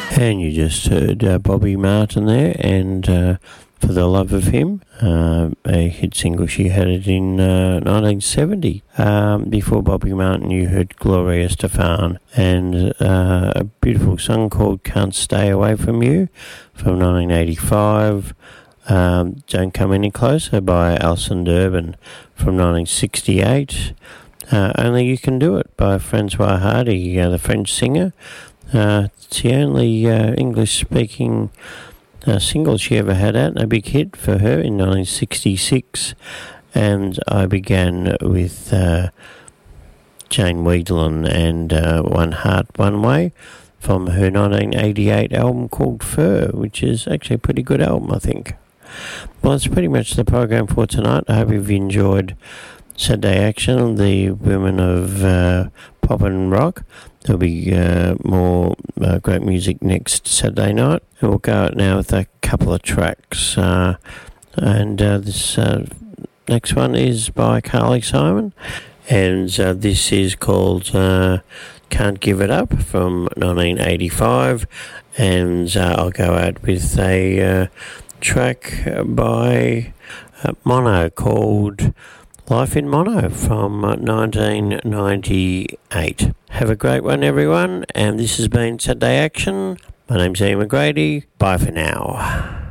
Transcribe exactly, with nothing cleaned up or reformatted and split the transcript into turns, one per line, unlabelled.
And you just heard uh, Bobby Martin there, and uh, For the Love of Him, uh, a hit single. She had it in uh, nineteen seventy. Um, before Bobby Martin, you heard Gloria Estefan, and uh, a beautiful song called Can't Stay Away From You from nineteen eighty-five. Um, Don't Come Any Closer by Alison Durbin from nineteen sixty-eight. Uh, Only You Can Do It by Francois Hardy, uh, the French singer. Uh, it's the only uh, English-speaking uh, single she ever had out, and a big hit for her in nineteen sixty-six. And I began with uh, Jane Wiedlin and uh, One Heart, One Way from her nineteen eighty-eight album called Fur, which is actually a pretty good album, I think. Well, that's pretty much the program for tonight. I hope you've enjoyed Saturday Action, the women of uh, pop and rock. There'll be uh, more uh, great music next Saturday night. And we'll go out now with a couple of tracks. Uh, and uh, this uh, next one is by Carly Simon. And uh, this is called uh, Can't Give It Up from nineteen eighty-five. And uh, I'll go out with a uh, track by uh, Mono called Life in Mono from nineteen ninety-eight. Have a great one, everyone, and this has been Saturday Action. My name's Ian McGrady. Bye for now.